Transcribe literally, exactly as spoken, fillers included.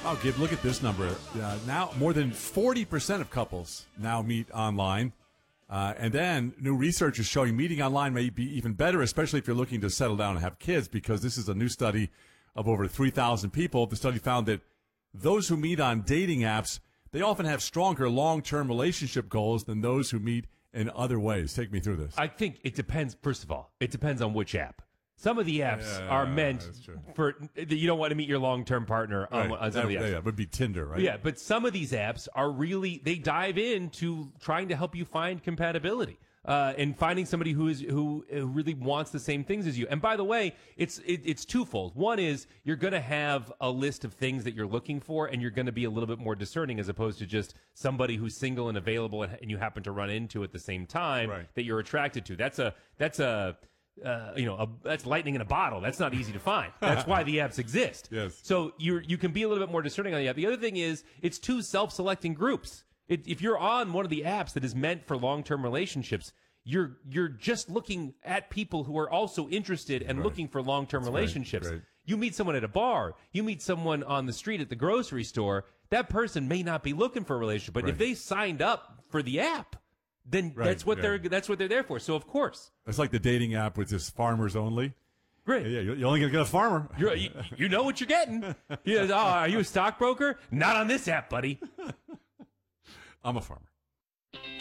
Oh, Gib, look at this number. Uh, now, more than forty percent of couples now meet online. Uh, and then new research is showing meeting online may be even better, especially if you're looking to settle down and have kids, because this is a new study of over three thousand people. The study found that those who meet on dating apps, they often have stronger long-term relationship goals than those who meet in other ways. Take me through this. I think it depends, first of all, it depends on which app. Some of the apps Yeah, are meant for, you don't want to meet your long-term partner on, Right. on some of the apps. Yeah, yeah, it would be Tinder, right? Yeah, but some of these apps are really, they dive into trying to help you find compatibility. Uh, and finding somebody who is who uh, really wants the same things as you. And by the way, it's it, it's twofold. One is you're going to have a list of things that you're looking for, and you're going to be a little bit more discerning as opposed to just somebody who's single and available, and, and you happen to run into at the same time Right. that you're attracted to. That's a that's a uh, you know a, that's lightning in a bottle. That's not easy to find. That's why the apps exist. Yes. So you you can be a little bit more discerning on the app. The other thing is it's two self-selecting groups. It, if you're on one of the apps that is meant for long-term relationships, you're you're just looking at people who are also interested and Right. looking for long-term That's relationships. right, right. You meet someone at a bar, you meet someone on the street at the grocery store, that person may not be looking for a relationship, but Right. if they signed up for the app, then Right, that's what yeah. they're that's what they're there for. So of course. It's like the dating app with this farmers only. Great. Yeah, you're only going to get a farmer. You're, you, you know what you're getting. He goes, oh, are you a stockbroker? Not on this app, buddy. I'm a farmer.